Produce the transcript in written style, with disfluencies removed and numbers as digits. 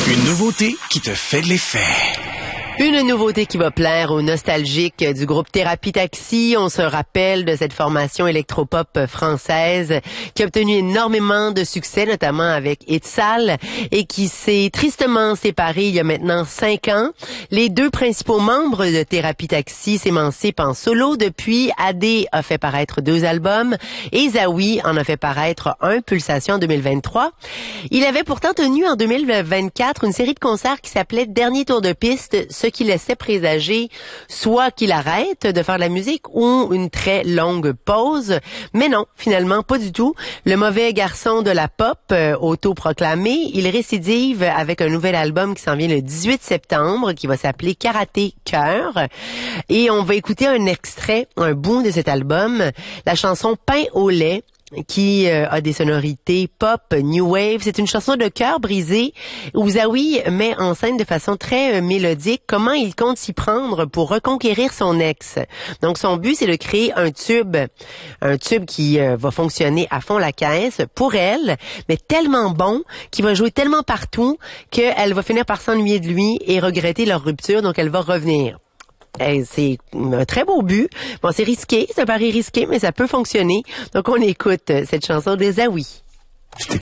Une nouveauté qui te fait de l'effet. Une nouveauté qui va plaire aux nostalgiques du groupe Thérapie Taxi. On se rappelle de cette formation électropop française qui a obtenu énormément de succès, notamment avec Itzal, et qui s'est tristement séparée il y a maintenant 5 ans. Les deux principaux membres de Thérapie Taxi s'émancipent en solo depuis. Adé a fait paraître 2 albums et Zawi en a fait paraître un, Pulsation, en 2023. Il avait pourtant tenu en 2024 une série de concerts qui s'appelait Dernier tour de piste, ce qui laissait présager soit qu'il arrête de faire de la musique ou une très longue pause. Mais non, finalement, pas du tout. Le mauvais garçon de la pop, autoproclamé, il récidive avec un nouvel album qui s'en vient le 18 septembre, qui va s'appeler Karaté Cœur. Et on va écouter un extrait, un bout de cet album, la chanson Pain au lait, qui a des sonorités pop, new wave. C'est une chanson de cœur brisé où Zawi met en scène de façon très mélodique comment il compte s'y prendre pour reconquérir son ex. Donc son but, c'est de créer un tube qui va fonctionner à fond la caisse pour elle, mais tellement bon, qui va jouer tellement partout qu'elle va finir par s'ennuyer de lui et regretter leur rupture, donc elle va revenir. C'est un très beau but. Bon, c'est risqué, c'est un pari risqué, mais ça peut fonctionner. Donc, on écoute cette chanson de Zawi.